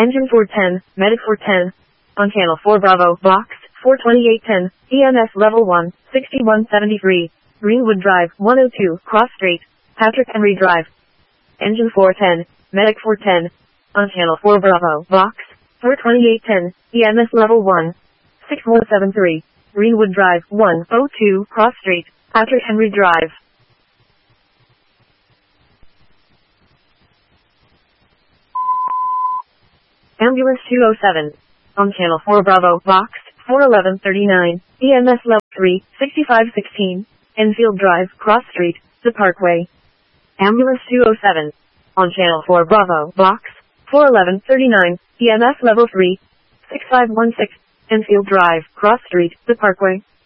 Engine 410, Medic 410. On channel 4 Bravo, box 42810, EMS level 1, 6173. Greenwood Drive, 102, Cross Street, Patrick Henry Drive. Engine 410, Medic 410. On channel 4 Bravo, box 42810, EMS level 1, 6173. Greenwood Drive, 102, Cross Street, Patrick Henry Drive. Ambulance 207. On channel 4 Bravo, box 41139, EMS level 3, 6516. Enfield Drive, Cross Street, The Parkway. Ambulance 207. On channel 4 Bravo, box 41139, EMS level 3, 6516. Enfield Drive, Cross Street, The Parkway.